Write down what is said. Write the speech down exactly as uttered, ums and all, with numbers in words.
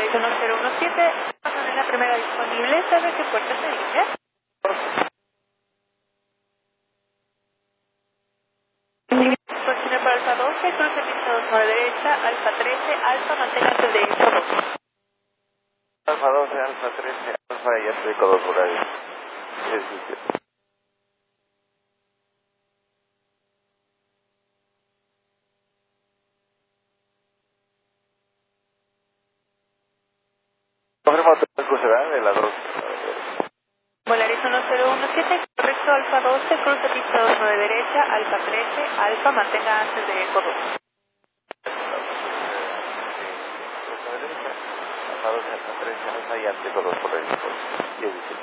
uno cero uno siete, en la primera disponible, ¿sabe qué puerta se dirige? Cocina para Alfa doce, cruce pista dos nueve derecha, Alfa trece, Alfa, manténgase de Eco dos. Alfa doce, Alfa trece, Alfa, ya estoy con dos por ahí. Sí, sí, sí. Confirmo tu cruce, ¿verdad? De la dos. Volaris uno cero uno siete, correcto, Alfa doce, cruce pista dos nueve derecha, Alfa trece, Alfa, mantenga antes de Eco dos. Alfa doce, Alfa trece, Alfa, ya estoy con dos por ahí. Sí, sí, sí.